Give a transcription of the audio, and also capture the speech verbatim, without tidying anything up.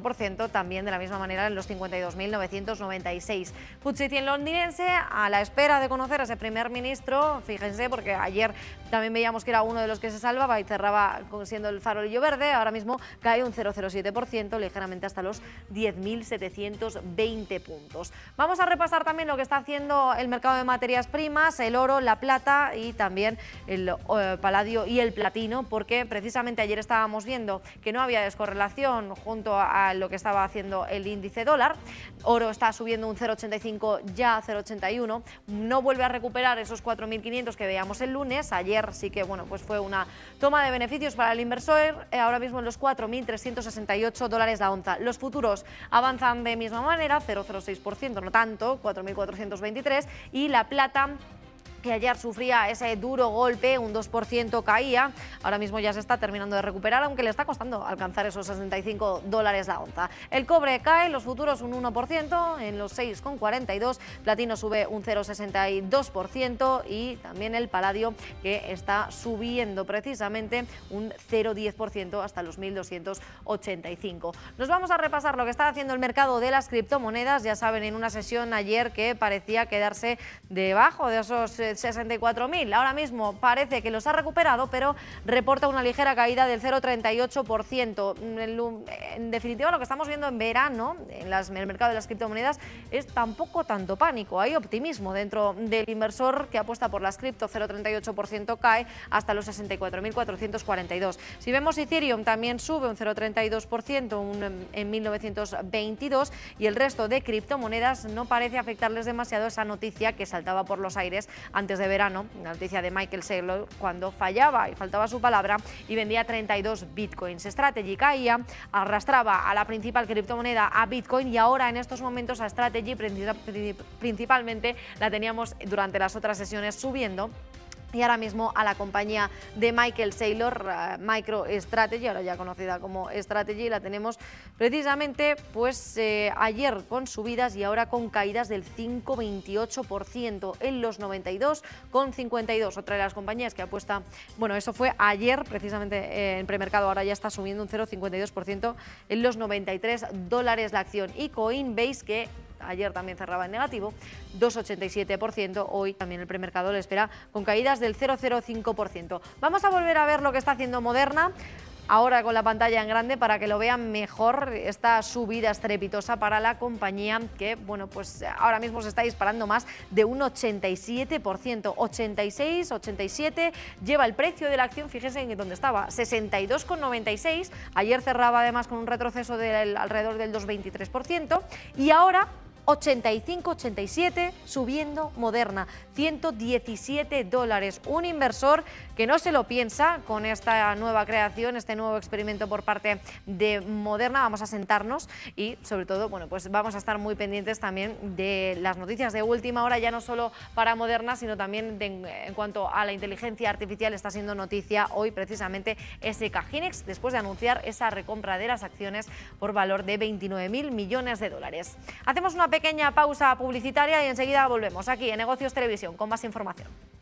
por ciento, también de la misma manera en los cincuenta y dos mil novecientos noventa y seis. F T S E cien londinense a la espera de conocer a ese primer ministro, fíjense, porque ayer también veíamos que era uno de los que se salvaba y cerraba siendo el farolillo verde, ahora mismo cae un cero coma cero siete por ciento, ligeramente hasta los diez mil setecientos veinte puntos. Vamos a repasar también lo que está haciendo el mercado de materias primas, el oro, la plata y también el eh, paladio y el platino, porque precisamente ayer estábamos viendo que no había descorrelación junto a, a lo que estaba haciendo el índice dólar. Oro está subiendo un cero coma ochenta y cinco, ya cero coma ochenta y uno, no vuelve a recuperar esos cuatro mil quinientos que veíamos el lunes. Ayer sí que bueno, pues fue una toma de beneficios para el inversor, eh, ahora mismo en los cuatro mil trescientos sesenta y ocho dólares la onza. Los futuros avanzan de misma manera, cero coma cero seis por ciento, no tanto, cuatro mil cuatrocientos veintitrés, y la plata, que ayer sufría ese duro golpe, un dos por ciento caía, ahora mismo ya se está terminando de recuperar, aunque le está costando alcanzar esos sesenta y cinco dólares la onza. El cobre cae, los futuros un uno por ciento, en los seis coma cuarenta y dos, platino sube un cero coma sesenta y dos por ciento y también el paladio, que está subiendo precisamente un cero coma diez por ciento hasta los mil doscientos ochenta y cinco. Nos vamos a repasar lo que está haciendo el mercado de las criptomonedas. Ya saben, en una sesión ayer que parecía quedarse debajo de esos sesenta y cuatro mil. Ahora mismo parece que los ha recuperado, pero reporta una ligera caída del cero coma treinta y ocho por ciento. En definitiva, lo que estamos viendo en verano en, las, en el mercado de las criptomonedas es tampoco tanto pánico. Hay optimismo dentro del inversor que apuesta por las cripto. Cero coma treinta y ocho por ciento cae hasta los sesenta y cuatro mil cuatrocientos cuarenta y dos. Si vemos Ethereum, también sube un cero coma treinta y dos por ciento un, en mil novecientos veintidós, y el resto de criptomonedas no parece afectarles demasiado esa noticia que saltaba por los aires antes de verano, la noticia de Michael Saylor, cuando fallaba y faltaba su palabra y vendía treinta y dos bitcoins. Strategy caía, arrastraba a la principal criptomoneda, a Bitcoin, y ahora en estos momentos a Strategy principalmente la teníamos durante las otras sesiones subiendo. Y ahora mismo a la compañía de Michael Saylor, uh, MicroStrategy, ahora ya conocida como Strategy, la tenemos precisamente pues eh, ayer con subidas y ahora con caídas del cinco coma veintiocho por ciento en los noventa y dos coma cincuenta y dos. Otra de las compañías que apuesta, bueno, eso fue ayer precisamente eh, en premercado, ahora ya está subiendo un cero coma cincuenta y dos por ciento en los noventa y tres dólares la acción. Y Coinbase, que ayer también cerraba en negativo, dos coma ochenta y siete por ciento, hoy también el premercado le espera con caídas del cero coma cero cinco por ciento. Vamos a volver a ver lo que está haciendo Moderna, ahora con la pantalla en grande para que lo vean mejor, esta subida estrepitosa para la compañía que, bueno, pues ahora mismo se está disparando más de un ochenta y siete por ciento, ochenta y seis, ochenta y siete, lleva el precio de la acción, fíjense en dónde estaba, sesenta y dos coma noventa y seis, ayer cerraba además con un retroceso del alrededor del dos coma veintitrés por ciento y ahora ochenta y cinco, ochenta y siete, subiendo Moderna, ciento diecisiete dólares. Un inversor que no se lo piensa con esta nueva creación, este nuevo experimento por parte de Moderna. Vamos a sentarnos y, sobre todo, bueno, pues vamos a estar muy pendientes también de las noticias de última hora, ya no solo para Moderna, sino también de, en cuanto a la inteligencia artificial. Está siendo noticia hoy precisamente S K Hynix, después de anunciar esa recompra de las acciones por valor de veintinueve mil millones de dólares. Hacemos una pequeña pausa publicitaria y enseguida volvemos aquí en Negocios Televisión con más información.